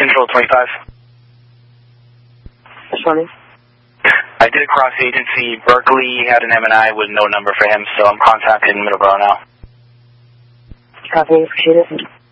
Control 25. Sorry? I did cross agency. Berkeley had an M&I with no number for him, so I'm contacting Middleborough now. Copy, appreciate it.